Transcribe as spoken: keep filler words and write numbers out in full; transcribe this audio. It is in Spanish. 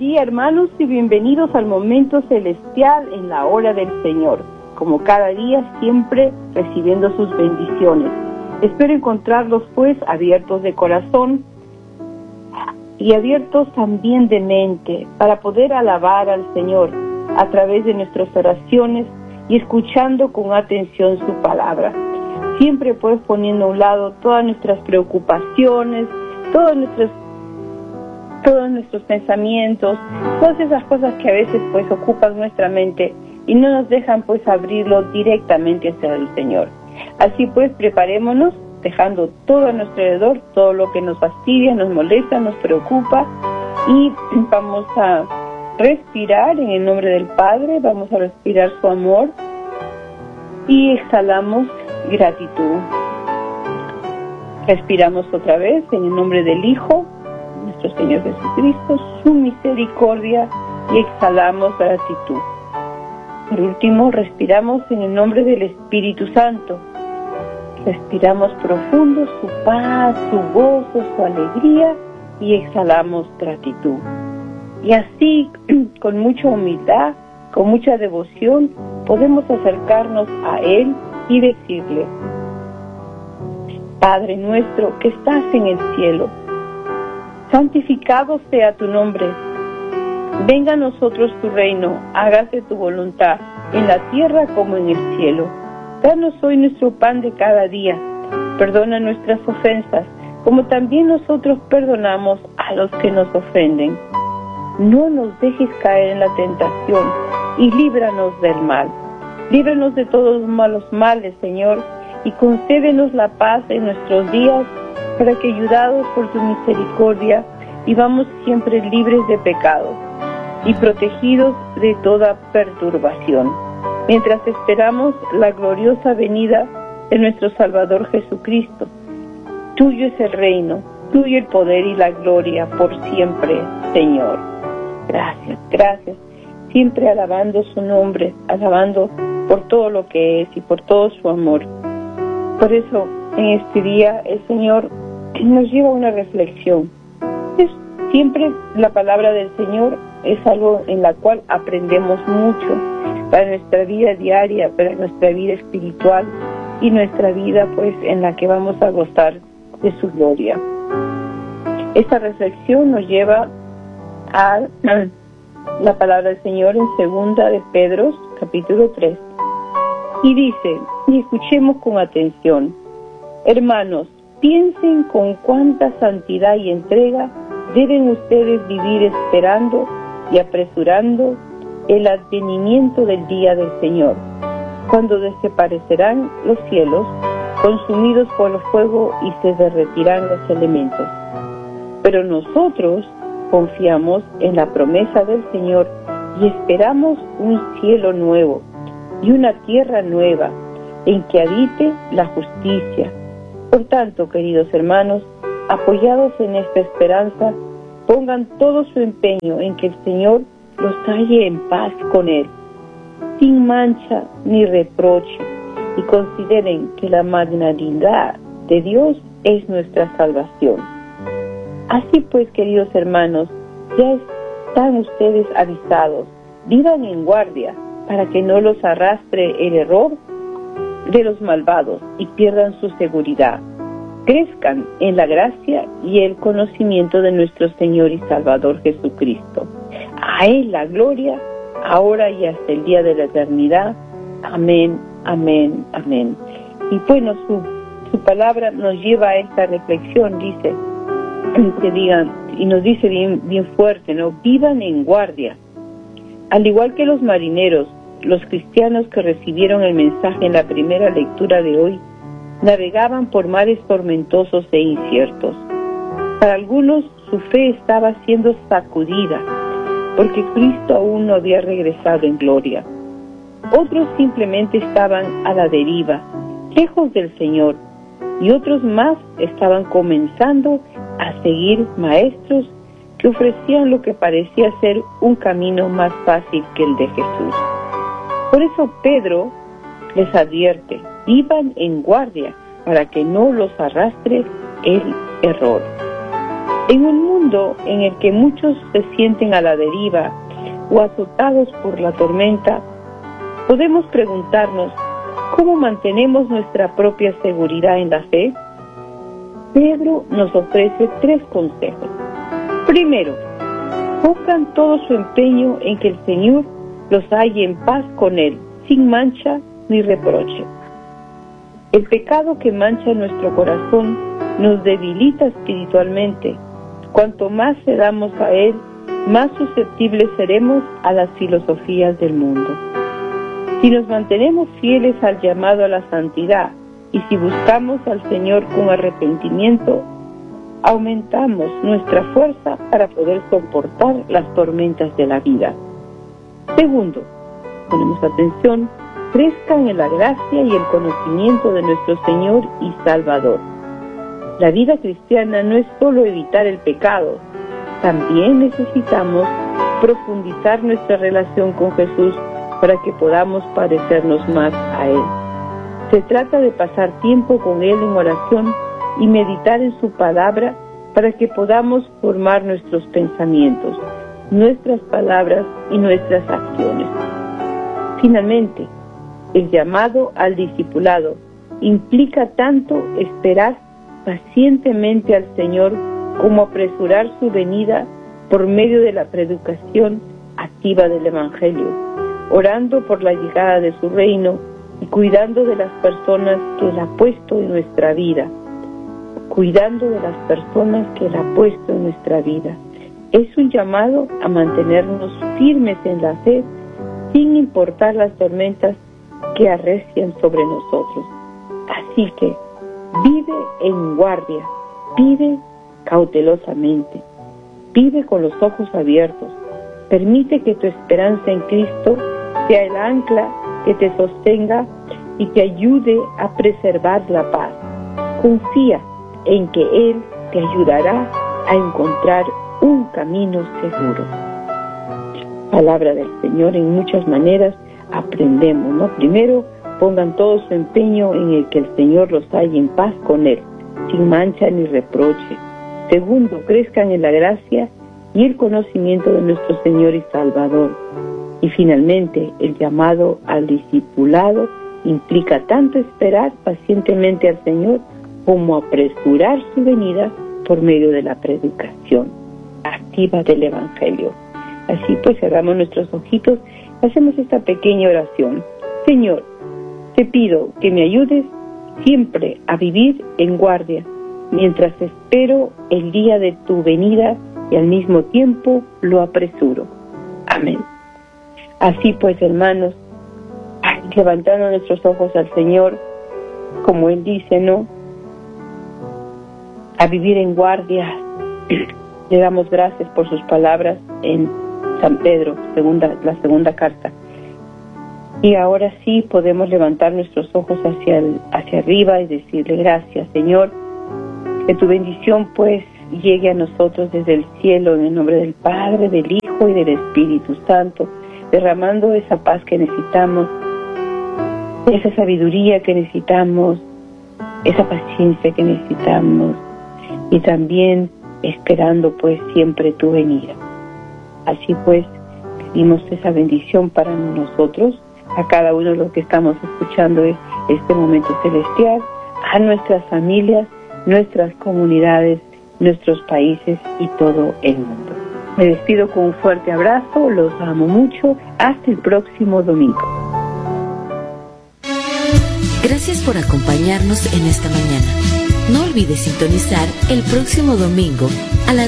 día, hermanos, y bienvenidos al momento celestial en la hora del Señor. Como cada día, siempre recibiendo sus bendiciones. Espero encontrarlos, pues, abiertos de corazón y abiertos también de mente para poder alabar al Señor a través de nuestras oraciones y escuchando con atención su palabra. Siempre, pues, poniendo a un lado todas nuestras preocupaciones, todas nuestras todos nuestros pensamientos, todas esas cosas que a veces pues ocupan nuestra mente y no nos dejan pues abrirlo directamente hacia el Señor. Así pues, preparémonos, dejando todo a nuestro alrededor, todo lo que nos fastidia, nos molesta, nos preocupa, y vamos a respirar en el nombre del Padre, vamos a respirar su amor y exhalamos gratitud. Respiramos otra vez en el nombre del Hijo, nuestro Señor Jesucristo, su misericordia, y exhalamos gratitud. Por último, respiramos en el nombre del Espíritu Santo. Respiramos profundo su paz, su gozo, su alegría, y exhalamos gratitud. Y así, con mucha humildad, con mucha devoción, podemos acercarnos a Él y decirle: Padre nuestro que estás en el cielo, santificado sea tu nombre. Venga a nosotros tu reino, hágase tu voluntad, en la tierra como en el cielo. Danos hoy nuestro pan de cada día. Perdona nuestras ofensas, como también nosotros perdonamos a los que nos ofenden. No nos dejes caer en la tentación, y líbranos del mal. Líbranos de todos los malos males, Señor, y concédenos la paz en nuestros días, para que, ayudados por tu misericordia, vivamos siempre libres de pecado y protegidos de toda perturbación, mientras esperamos la gloriosa venida de nuestro Salvador Jesucristo. Tuyo es el reino, tuyo el poder y la gloria por siempre, Señor. Gracias, gracias. Siempre alabando su nombre, alabando por todo lo que es y por todo su amor. Por eso, en este día, el Señor nos lleva a una reflexión. Es, siempre la palabra del Señor es algo en la cual aprendemos mucho para nuestra vida diaria, para nuestra vida espiritual y nuestra vida pues en la que vamos a gozar de su gloria. Esta reflexión nos lleva a la palabra del Señor en segunda de Pedro, capítulo tres. Y dice, y escuchemos con atención: hermanos, piensen con cuánta santidad y entrega deben ustedes vivir esperando y apresurando el advenimiento del día del Señor, cuando desaparecerán los cielos, consumidos por el fuego, y se derretirán los elementos. Pero nosotros confiamos en la promesa del Señor y esperamos un cielo nuevo y una tierra nueva en que habite la justicia. Por tanto, queridos hermanos, apoyados en esta esperanza, pongan todo su empeño en que el Señor los halle en paz con Él, sin mancha ni reproche, y consideren que la magnanimidad de Dios es nuestra salvación. Así pues, queridos hermanos, ya están ustedes avisados. Vivan en guardia para que no los arrastre el error de los malvados y pierdan su seguridad. Crezcan en la gracia y el conocimiento de nuestro Señor y Salvador Jesucristo. A Él la gloria, ahora y hasta el día de la eternidad. Amén, amén, amén. Y bueno, su, su palabra nos lleva a esta reflexión, dice, que digan, y nos dice bien, bien fuerte, ¿no? Vivan en guardia. Al igual que los marineros, los cristianos que recibieron el mensaje en la primera lectura de hoy, navegaban por mares tormentosos e inciertos. Para algunos, su fe estaba siendo sacudida, porque Cristo aún no había regresado en gloria. Otros simplemente estaban a la deriva, lejos del Señor, y otros más estaban comenzando a seguir maestros que ofrecían lo que parecía ser un camino más fácil que el de Jesús. Por eso Pedro les advierte: vivan en guardia para que no los arrastre el error. En un mundo en el que muchos se sienten a la deriva o azotados por la tormenta, podemos preguntarnos, ¿cómo mantenemos nuestra propia seguridad en la fe? Pedro nos ofrece tres consejos. Primero, pongan todo su empeño en que el Señor los halle en paz con Él, sin mancha ni reproche. El pecado que mancha nuestro corazón nos debilita espiritualmente. Cuanto más cedamos a Él, más susceptibles seremos a las filosofías del mundo. Si nos mantenemos fieles al llamado a la santidad y si buscamos al Señor con arrepentimiento, aumentamos nuestra fuerza para poder soportar las tormentas de la vida. Segundo, ponemos atención, crezcan en la gracia y el conocimiento de nuestro Señor y Salvador. La vida cristiana no es solo evitar el pecado, también necesitamos profundizar nuestra relación con Jesús para que podamos parecernos más a Él. Se trata de pasar tiempo con Él en oración y meditar en su palabra para que podamos formar nuestros pensamientos, nuestras palabras y nuestras acciones. Finalmente, el llamado al discipulado implica tanto esperar pacientemente al Señor como apresurar su venida por medio de la predicación activa del Evangelio, orando por la llegada de su reino y cuidando de las personas que Él ha puesto en nuestra vida, cuidando de las personas que Él ha puesto en nuestra vida. Es un llamado a mantenernos firmes en la fe, sin importar las tormentas que arrecian sobre nosotros. Así que, vive en guardia, vive cautelosamente, vive con los ojos abiertos, permite que tu esperanza en Cristo sea el ancla que te sostenga y te ayude a preservar la paz. Confía en que Él te ayudará a encontrar un camino seguro. Palabra del Señor, en muchas maneras aprendemos, ¿no? Primero, pongan todo su empeño en el que el Señor los halle en paz con Él, sin mancha ni reproche. Segundo, crezcan en la gracia y el conocimiento de nuestro Señor y Salvador. Y finalmente, el llamado al discipulado implica tanto esperar pacientemente al Señor como apresurar su venida por medio de la predicación activa del Evangelio. Así pues, cerramos nuestros ojitos y hacemos esta pequeña oración. Señor, te pido que me ayudes siempre a vivir en guardia, mientras espero el día de tu venida y al mismo tiempo lo apresuro. Amén. Así pues, hermanos, levantando nuestros ojos al Señor, como Él dice, ¿no? A vivir en guardia. Le damos gracias por sus palabras en San Pedro, segunda, la segunda carta. Y ahora sí podemos levantar nuestros ojos hacia, el, hacia arriba y decirle gracias, Señor, que tu bendición pues llegue a nosotros desde el cielo, en el nombre del Padre, del Hijo y del Espíritu Santo, derramando esa paz que necesitamos, esa sabiduría que necesitamos, esa paciencia que necesitamos, y también esperando pues siempre tu venida. Así pues, pedimos esa bendición para nosotros, a cada uno de los que estamos escuchando este momento celestial, a nuestras familias, nuestras comunidades, nuestros países y todo el mundo. Me despido con un fuerte abrazo, los amo mucho, hasta el próximo domingo. Gracias por acompañarnos en esta mañana. No olvides sintonizar el próximo domingo a las